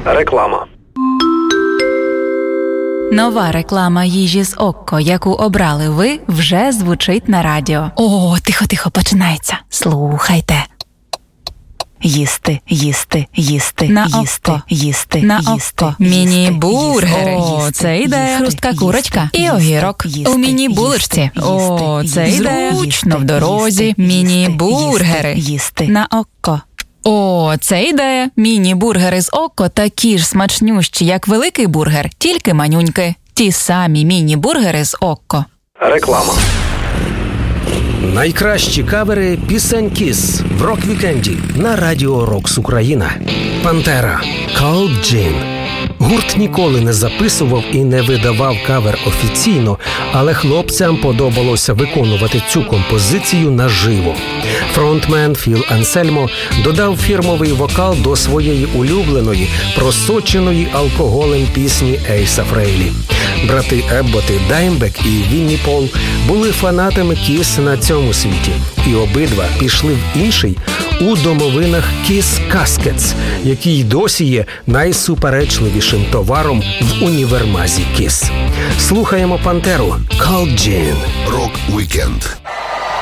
Реклама. Нова реклама їжі з Окко, яку обрали ви, вже звучить на радіо. О, тихо, починається. Слухайте. Їсти, їсти, їсти, на їсти, Окко. Їсти, на їсти, Окко. Міні-бургери. О, це ідея. Хрустка курочка і огірок. У міні-булочці. О, це ідея. Зручно в дорозі. Міні-бургери. Їсти на Окко. О, це ідея. Міні-бургери з Окко такі ж смачнющі, як великий бургер, тільки манюньки. Ті самі міні-бургери з Окко. Реклама. Найкращі кавери пісень Kiss в рок-вікенді на Радіо Рокс Україна. Пантера. Cold Gin. Гурт ніколи не записував і не видавав кавер офіційно, але хлопцям подобалося виконувати цю композицію наживо. Фронтмен Філ Ансельмо додав фірмовий вокал до своєї улюбленої, просоченої алкоголем пісні Ейса Фрейлі. Брати Ебботи Даймбек і Вінні Пол були фанатами Kiss на цьому світі, і обидва пішли в інший у домовинах Kiss Caskets, який досі є найсуперечливішим товаром в універмазі Kiss. Слухаємо Пантеру Cold Gin. Рок-вікенд.